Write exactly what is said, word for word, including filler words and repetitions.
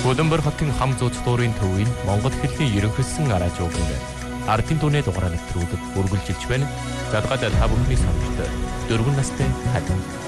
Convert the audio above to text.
Улаанбаатар хотын хам зууц дуурын төвийн Монгол хэлний ерөнхийлсөн арааж ууган ардын дууны дугаараа нэвтрүүлэг үргэлжилж байна. Задгаад та бүхний сонирхолтой дөрвөн настай хатан